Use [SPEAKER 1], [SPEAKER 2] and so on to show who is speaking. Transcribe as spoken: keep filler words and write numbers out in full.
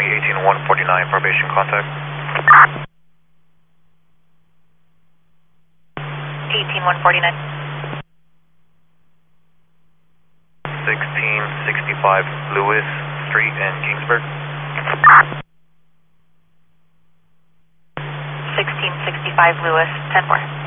[SPEAKER 1] eighteen one forty-nine, probation contact.
[SPEAKER 2] eighteen one forty-nine.
[SPEAKER 1] sixteen sixty-five Lewis Street in Kingsburg.
[SPEAKER 2] sixteen sixty-five Lewis, ten four.